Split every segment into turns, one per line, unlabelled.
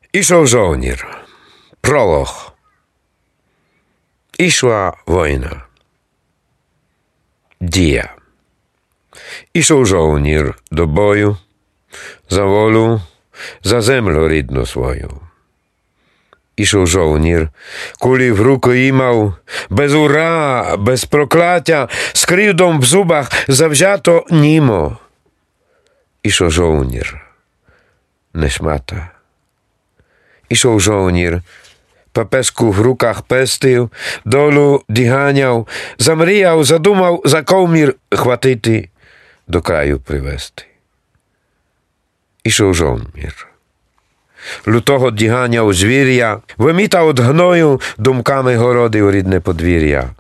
Ішов жовнір. Пролог. Ішла війна. Дія. Ішов жовнір до бою, за волю, за землю рідну свою. Ішов жовнір, кулі в руки імав, без ура, без прокляття, з кривдом в зубах завзято німо. Ішов жовнір, не шмата. Ішов жовнір, папеску в руках пестив, долу діганяв, замріяв, задумав за ковмір хватити, до краю привести. Ішов жовнір. Лютого діганяв звір'я, вимітав од гною, думками городив рідне подвір'я.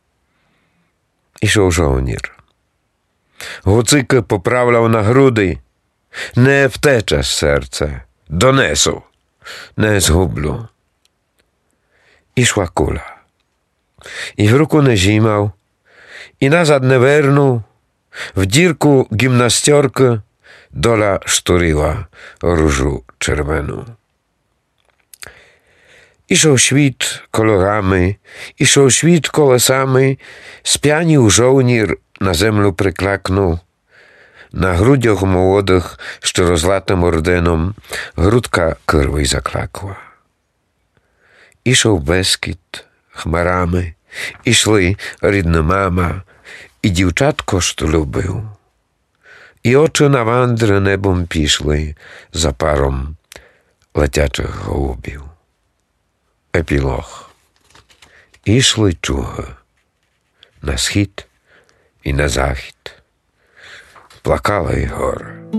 Ішов жовнір. Гуцики поправляв на груди, не втече серце, донесу, не згублю. Ішла куля. І в руку не жімав, і назад не вернув, в дірку гімнастерки доля штурила różu czerwoną. Ішов świt kolorami, ішов świt колесами, сп'янів жовнір, на землю приклакнув. На грудях молодих, що розлатим орденом, грудка кирви заклакла. Ішов Бескід хмарами, ішли рідна мама, і дівчатко, що любив. І очі на вандри небом пішли за паром летячих голубів. Епілог. Ішли чуги на схід і на захід. Плакали й гори.